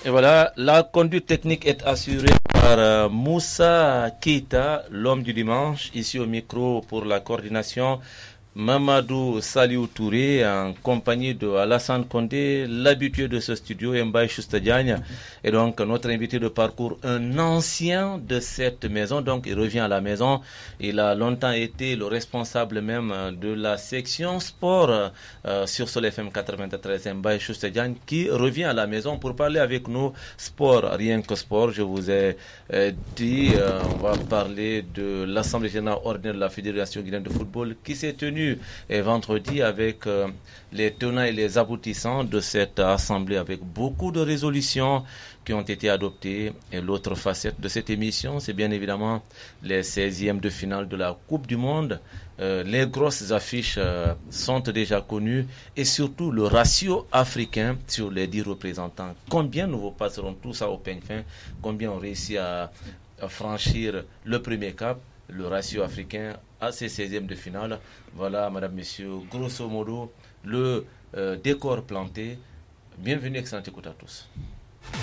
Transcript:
Et voilà, la conduite technique est assurée par Moussa Keita, l'homme du dimanche, ici au micro pour la coordination. Mamadou Saliou Touré en compagnie de Alassane Condé, l'habitué de ce studio, Mbaye Choustadiagne, et donc notre invité de parcours, un ancien de cette maison, donc il revient à la maison. Il a longtemps été le responsable même de la section sport sur Sol FM 93, Mbaye Choustadiagne, qui revient à la maison pour parler avec nous sport, rien que sport. Je vous ai dit, on va parler de l'Assemblée générale ordinaire de la Fédération guinéenne de football qui s'est tenue et vendredi avec les tenants et les aboutissants de cette assemblée avec beaucoup de résolutions qui ont été adoptées. Et l'autre facette de cette émission, c'est bien évidemment les 16e de finale de la Coupe du Monde. Les grosses affiches sont déjà connues et surtout le ratio africain sur les 10 représentants. Combien nous passerons tout ça au peigne fin? Combien on réussit à franchir le premier cap? Le ratio africain à ces 16e de finale. Voilà, madame, monsieur, grosso modo, le décor planté. Bienvenue, excellente écoute à tous.